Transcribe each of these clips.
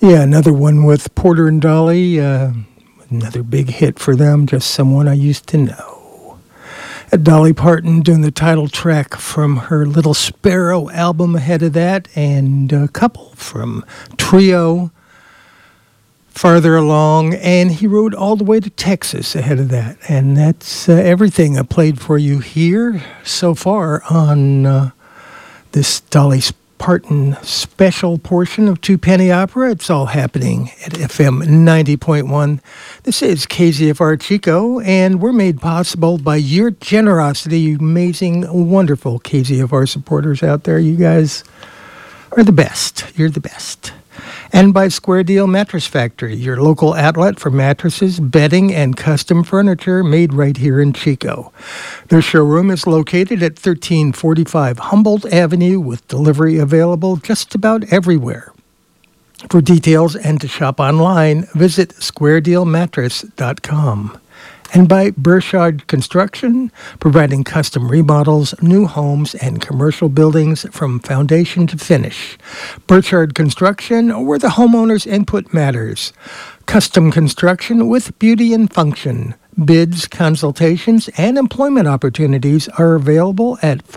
Yeah, another one with Porter and Dolly. Another big hit for them, just someone I used to know. Dolly Parton doing the title track from her Little Sparrow album ahead of that, and a couple from Trio farther along, and he rode all the way to Texas ahead of that. And that's everything I played for you here so far on this Dolly Parton special portion of Two Penny Opera. It's all happening at FM 90.1. This is KZFR Chico, and we're made possible by your generosity, you amazing, wonderful KZFR supporters out there. You guys are the best. You're the best. And by Square Deal Mattress Factory, your local outlet for mattresses, bedding, and custom furniture made right here in Chico. Their showroom is located at 1345 Humboldt Avenue with delivery available just about everywhere. For details and to shop online, visit squaredealmattress.com. And by Burchard Construction, providing custom remodels, new homes, and commercial buildings from foundation to finish. Burchard Construction, where the homeowner's input matters. Custom construction with beauty and function. Bids, consultations, and employment opportunities are available at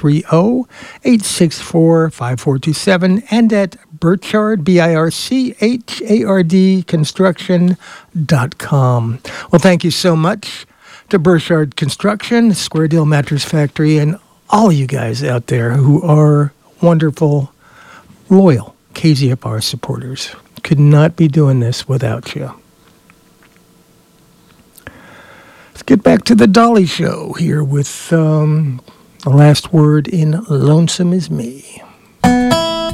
530-864-5427 and at Burchard, BIRCHARD Construction.com. Well, thank you so much to Burchard Construction, Square Deal Mattress Factory, and all you guys out there who are wonderful, loyal KZFR supporters. Could not be doing this without you. Let's get back to the Dolly Show here with the last word in Lonesome Is Me.